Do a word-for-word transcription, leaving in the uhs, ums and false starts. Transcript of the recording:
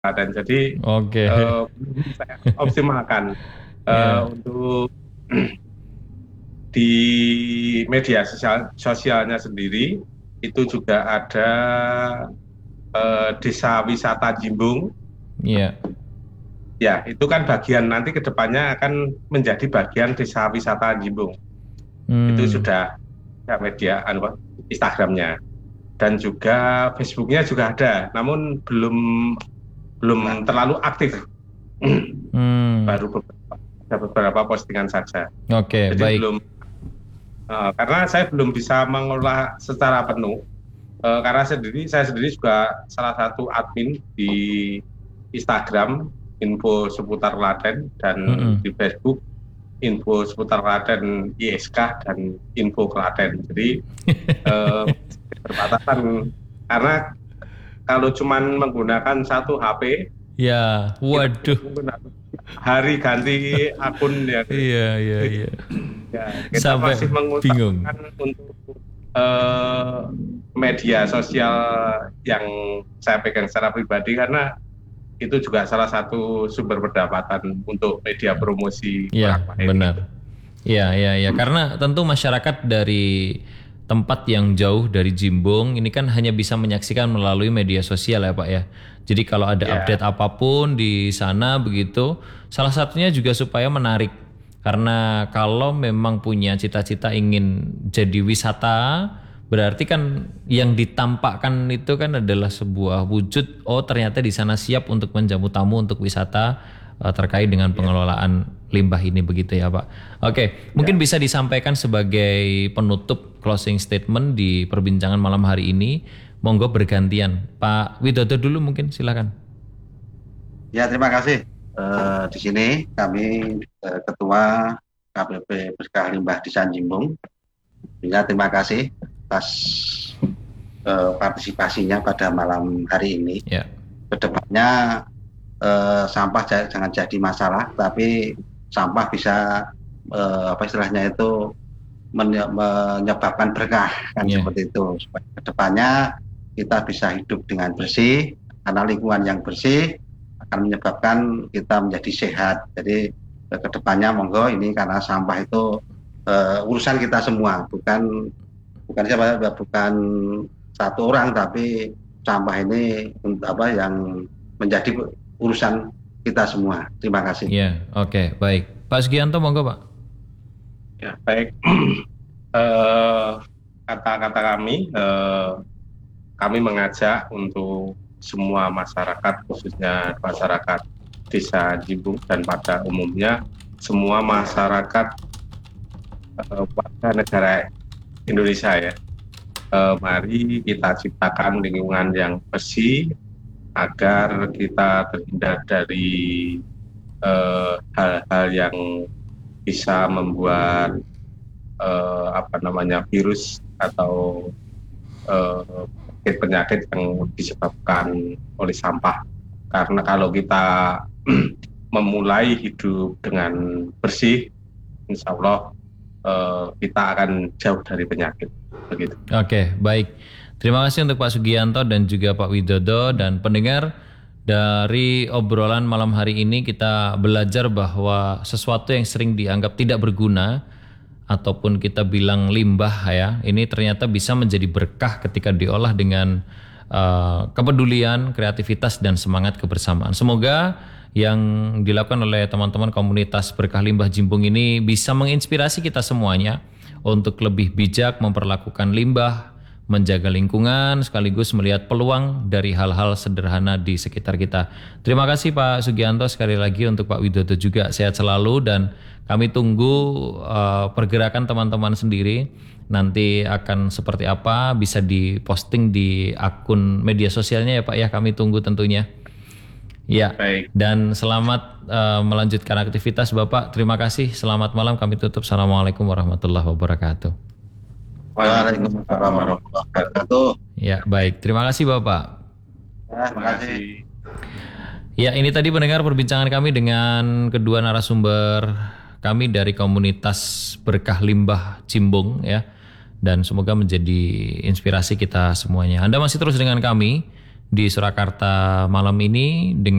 dan jadi Oke. uh, saya optimalkan uh, Ya. untuk di media sosial sosialnya sendiri itu juga ada uh, desa wisata Jimbung. Iya. Ya, itu kan bagian nanti ke depannya akan menjadi bagian desa wisata Jimbung. Itu Hmm. sudah ada media anu, apa, Instagramnya dan juga Facebooknya juga ada, namun belum belum terlalu aktif. Hmm. Baru beberapa, ada beberapa postingan saja. Oke, Jadi baik. belum eh, karena saya belum bisa mengolah secara penuh. Eh, karena sendiri saya sendiri juga salah satu admin di Instagram info seputar Klaten dan Mm-mm. di Facebook info seputar Klaten I S K dan info Klaten. Jadi eh, berbatasan karena kalau cuman menggunakan satu H P Ya, kita waduh. mungkin harus hari ganti akun ya. Iya, iya, iya. Ya, kita Sampai masih bingung. mengutamakan untuk eh, media sosial yang saya pegang secara pribadi karena itu juga salah satu sumber pendapatan untuk media promosi orang Iya, lain gitu. benar. Iya, iya, iya. Karena tentu masyarakat dari tempat yang jauh dari Jimbung ini kan hanya bisa menyaksikan melalui media sosial ya Pak ya. Jadi kalau ada Ya, update apapun di sana begitu, salah satunya juga supaya menarik. Karena kalau memang punya cita-cita ingin jadi wisata, berarti kan yang ditampakkan itu kan adalah sebuah wujud, oh ternyata di sana siap untuk menjamu tamu untuk wisata eh, terkait dengan ya, pengelolaan limbah ini begitu ya Pak. Oke, mungkin ya. bisa disampaikan sebagai penutup closing statement di perbincangan malam hari ini. Monggo bergantian. Pak Widodo dulu mungkin silakan. Ya, terima kasih. Eh, di sini kami eh, Ketua K P P Berkah Limbah di Sanjimbung. Ya, terima kasih atas eh, partisipasinya pada malam hari ini. Ya. Kedepannya eh, sampah ja- jangan jadi masalah, tapi sampah bisa eh, apa istilahnya itu menye- menyebabkan berkah kan Ya. seperti itu. Supaya kedepannya kita bisa hidup dengan bersih, karena lingkungan yang bersih akan menyebabkan kita menjadi sehat. Jadi eh, kedepannya monggo ini karena sampah itu eh, urusan kita semua, bukan bukan siapa bukan satu orang, tapi sampah ini untuk apa yang menjadi urusan kita semua. Terima kasih. Ya, oke, baik. Pak Sugianto monggo Pak. Ya, baik. Eh, kata-kata kami, eh, kami mengajak untuk semua masyarakat, khususnya masyarakat Desa Jimbung dan pada umumnya semua masyarakat eh, warga negara Indonesia ya. Eh, mari kita ciptakan lingkungan yang bersih agar kita terhindar dari eh, hal-hal yang bisa membuat eh, apa namanya virus atau eh, penyakit-penyakit yang disebabkan oleh sampah. Karena kalau kita memulai hidup dengan bersih, insya Allah eh, kita akan jauh dari penyakit. Begitu. Oke, baik. Terima kasih untuk Pak Sugianto dan juga Pak Widodo dan pendengar dari obrolan malam hari ini kita belajar bahwa sesuatu yang sering dianggap tidak berguna ataupun kita bilang limbah ya, ini ternyata bisa menjadi berkah ketika diolah dengan uh, kepedulian, kreativitas dan semangat kebersamaan. Semoga yang dilakukan oleh teman-teman komunitas Berkah Limbah Jimbung ini bisa menginspirasi kita semuanya untuk lebih bijak memperlakukan limbah, menjaga lingkungan, sekaligus melihat peluang dari hal-hal sederhana di sekitar kita. Terima kasih Pak Sugianto sekali lagi, untuk Pak Widodo juga sehat selalu dan kami tunggu uh, pergerakan teman-teman sendiri. Nanti akan seperti apa bisa diposting di akun media sosialnya ya Pak ya, kami tunggu tentunya. Ya, Baik. dan selamat uh, melanjutkan aktivitas Bapak. Terima kasih. Selamat malam. Kami tutup. Assalamualaikum warahmatullahi wabarakatuh. Waalaikumsalam warahmatullahi wabarakatuh. Ya, baik. Terima kasih Bapak. Ya, terima kasih. Ya, ini tadi pendengar perbincangan kami dengan kedua narasumber kami dari komunitas Berkah Limbah Jimbung ya. Dan semoga menjadi inspirasi kita semuanya. Anda masih terus dengan kami di Surakarta malam ini dengan